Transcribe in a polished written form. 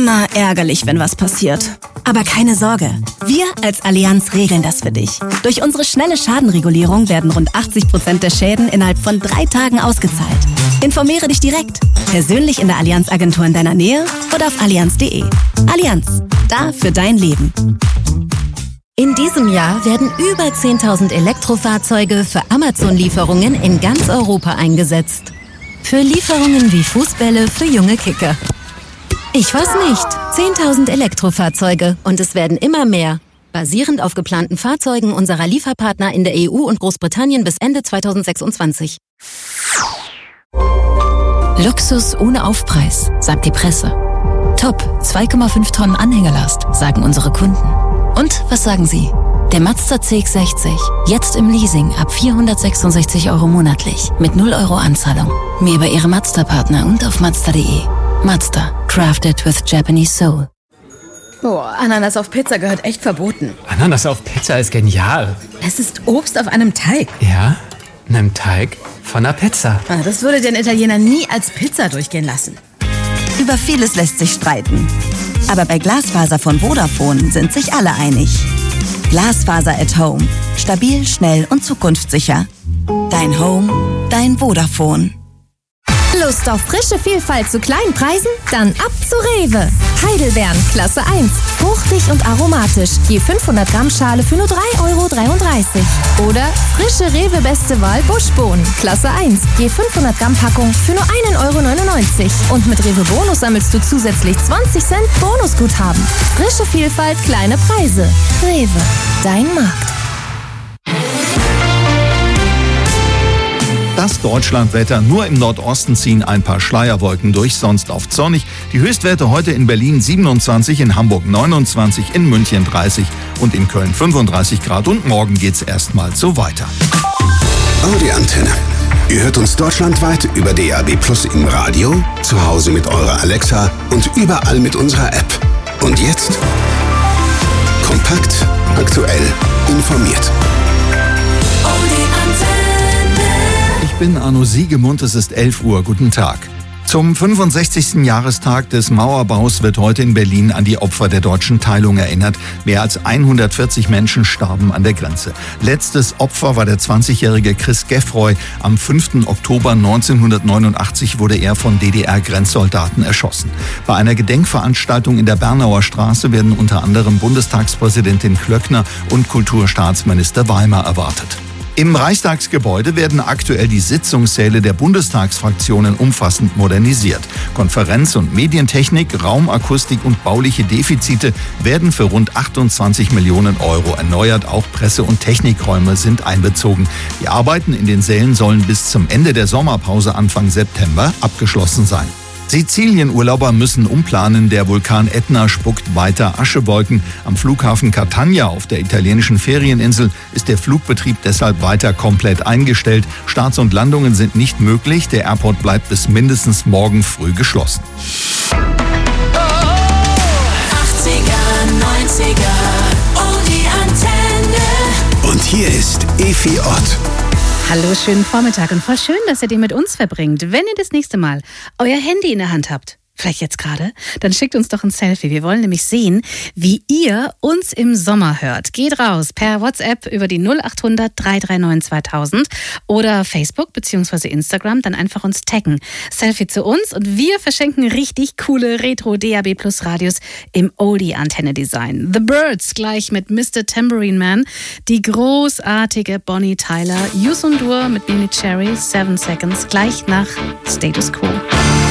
Immer ärgerlich, wenn was passiert. Aber keine Sorge, wir als Allianz regeln das für dich. Durch unsere schnelle Schadenregulierung werden rund 80% der Schäden innerhalb von 3 Tagen ausgezahlt. Informiere dich direkt, persönlich in der Allianz-Agentur in deiner Nähe oder auf allianz.de. Allianz, da für dein Leben. In diesem Jahr werden über 10.000 Elektrofahrzeuge für Amazon-Lieferungen in ganz Europa eingesetzt. Für Lieferungen wie Fußbälle für junge Kicker. Ich weiß nicht. 10.000 Elektrofahrzeuge und es werden immer mehr. Basierend auf geplanten Fahrzeugen unserer Lieferpartner in der EU und Großbritannien bis Ende 2026. Luxus ohne Aufpreis, sagt die Presse. Top, 2,5 Tonnen Anhängerlast, sagen unsere Kunden. Und was sagen Sie? Der Mazda CX-60, jetzt im Leasing ab 466 € monatlich, mit 0 € Anzahlung. Mehr über Ihre Mazda-Partner und auf Mazda.de. Mazda, crafted with Japanese soul. Oh, Ananas auf Pizza gehört echt verboten. Ananas auf Pizza ist genial. Es ist Obst auf einem Teig. Ja, einem Teig von einer Pizza. Das würde den Italiener nie als Pizza durchgehen lassen. Über vieles lässt sich streiten. Aber bei Glasfaser von Vodafone sind sich alle einig. Glasfaser at Home. Stabil, schnell und zukunftssicher. Dein Home, dein Vodafone. Lust auf frische Vielfalt zu kleinen Preisen? Dann ab zu Rewe. Heidelbeeren, Klasse 1. Fruchtig und aromatisch. Je 500 Gramm Schale für nur 3,33 €. Oder frische Rewe Beste Wahl Buschbohnen, Klasse 1. Je 500 Gramm Packung für nur 1,99 €. Und mit Rewe Bonus sammelst du zusätzlich 20 Cent Bonusguthaben. Frische Vielfalt, kleine Preise. Rewe, dein Markt. Das Deutschlandwetter, nur im Nordosten ziehen ein paar Schleierwolken durch, sonst oft sonnig. Die Höchstwerte heute in Berlin 27, in Hamburg 29, in München 30 und in Köln 35 Grad. Und morgen geht's erstmal so weiter. Audi Antenne. Ihr hört uns deutschlandweit über DAB+ im Radio, zu Hause mit eurer Alexa und überall mit unserer App. Und jetzt kompakt, aktuell, informiert. Ich bin Arno Siegemund, es ist 11 Uhr. Guten Tag. Zum 65. Jahrestag des Mauerbaus wird heute in Berlin an die Opfer der deutschen Teilung erinnert. Mehr als 140 Menschen starben an der Grenze. Letztes Opfer war der 20-jährige Chris Geffroy. Am 5. Oktober 1989 wurde er von DDR-Grenzsoldaten erschossen. Bei einer Gedenkveranstaltung in der Bernauer Straße werden unter anderem Bundestagspräsidentin Klöckner und Kulturstaatsminister Weimer erwartet. Im Reichstagsgebäude werden aktuell die Sitzungssäle der Bundestagsfraktionen umfassend modernisiert. Konferenz- und Medientechnik, Raumakustik und bauliche Defizite werden für rund 28 Millionen € erneuert. Auch Presse- und Technikräume sind einbezogen. Die Arbeiten in den Sälen sollen bis zum Ende der Sommerpause Anfang September abgeschlossen sein. Sizilienurlauber müssen umplanen. Der Vulkan Ätna spuckt weiter Aschewolken. Am Flughafen Catania auf der italienischen Ferieninsel ist der Flugbetrieb deshalb weiter komplett eingestellt. Starts und Landungen sind nicht möglich. Der Airport bleibt bis mindestens morgen früh geschlossen. 80er, 90er, oh die Antenne. Und hier ist Efi Ott. Hallo, schönen Vormittag und voll schön, dass ihr den mit uns verbringt. Wenn ihr das nächste Mal euer Handy in der Hand habt, vielleicht jetzt gerade, dann schickt uns doch ein Selfie. Wir wollen nämlich sehen, wie ihr uns im Sommer hört. Geht raus per WhatsApp über die 0800 339 2000 oder Facebook bzw. Instagram, dann einfach uns taggen. Selfie zu uns und wir verschenken richtig coole Retro-DAB+ Radios im Oldie-Antenne-Design. The Birds gleich mit Mr. Tambourine Man, die großartige Bonnie Tyler, Yusundur mit Mini Cherry, 7 Seconds, gleich nach Status Quo.